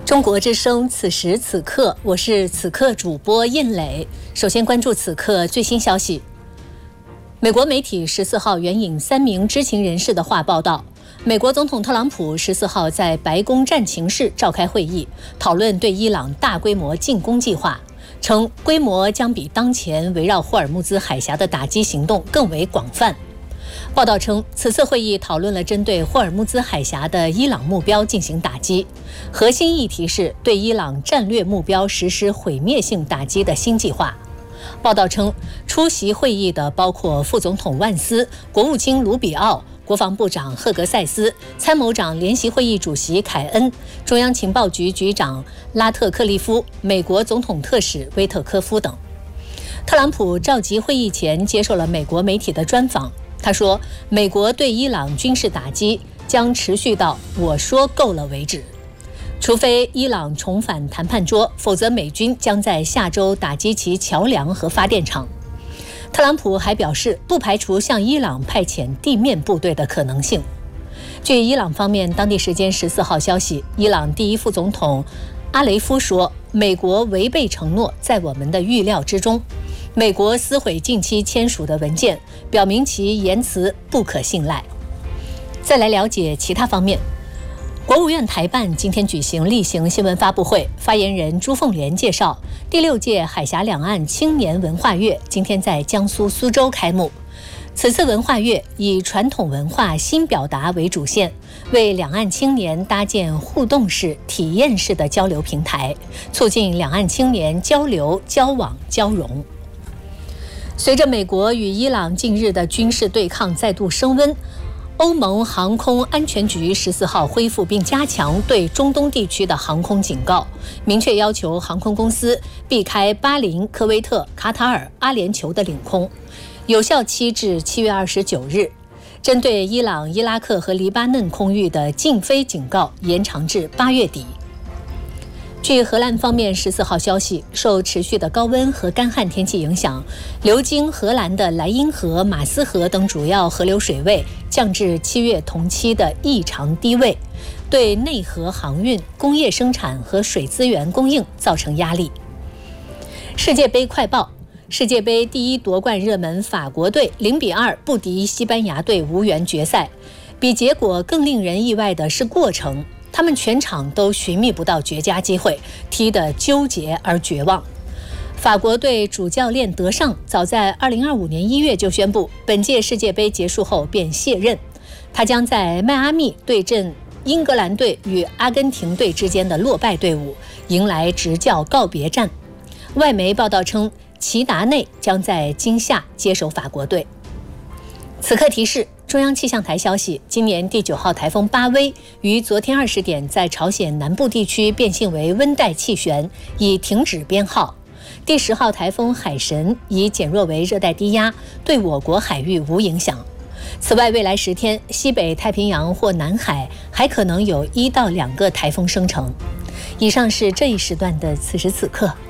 中国之声，此时此刻，我是此刻主播印磊。首先关注此刻最新消息。美国媒体14号援引3名知情人士的话报道，美国总统特朗普14号在白宫战情室召开会议，讨论对伊朗大规模进攻计划，称规模将比当前围绕霍尔木兹海峡的打击行动更为广泛。报道称，此次会议讨论了针对霍尔木兹海峡的伊朗目标进行打击，核心议题是对伊朗战略目标实施毁灭性打击的新计划。报道称，出席会议的包括副总统万斯、国务卿卢比奥、国防部长赫格塞斯、参谋长联席会议主席凯恩、中央情报局局长拉特克利夫、美国总统特使威特科夫等。特朗普召集会议前接受了美国媒体的专访，他说，美国对伊朗军事打击将持续到我说够了为止，除非伊朗重返谈判桌，否则美军将在下周打击其桥梁和发电厂。特朗普还表示，不排除向伊朗派遣地面部队的可能性。据伊朗方面当地时间14号消息，伊朗第一副总统阿雷夫说，美国违背承诺在我们的预料之中。美国撕毁近期签署的文件，表明其言辞不可信赖。再来了解其他方面。国务院台办今天举行例行新闻发布会，发言人朱凤莲介绍，第6届海峡两岸青年文化月今天在江苏苏州开幕。此次文化月以传统文化新表达为主线，为两岸青年搭建互动式、体验式的交流平台，促进两岸青年交流、交往、交融。随着美国与伊朗近日的军事对抗再度升温，欧盟航空安全局14号恢复并加强对中东地区的航空警告，明确要求航空公司避开巴林、科威特、卡塔尔、阿联酋的领空，有效期至7月29日。针对伊朗、伊拉克和黎巴嫩空域的禁飞警告延长至8月底。据荷兰方面14号消息，受持续的高温和干旱天气影响，流经荷兰的莱茵河、马斯河等主要河流水位降至7月同期的异常低位，对内河航运、工业生产和水资源供应造成压力。世界杯快报：世界杯第一夺冠热门法国队0-2不敌西班牙队，无缘决赛。比结果更令人意外的是过程，他们全场都寻觅不到绝佳机会，踢得纠结而绝望。法国队主教练德尚早在2025年1月就宣布，本届世界杯结束后便卸任，他将在迈阿密对阵英格兰队与阿根廷队之间的落败队伍，迎来执教告别战。外媒报道称，齐达内将在今夏接手法国队。此刻提示：中央气象台消息，今年第9号台风巴威于昨天20点在朝鲜南部地区变性为温带气旋，已停止编号。第10号台风海神已减弱为热带低压，对我国海域无影响。此外，未来10天，西北太平洋或南海还可能有1到2个台风生成。以上是这一时段的此时此刻。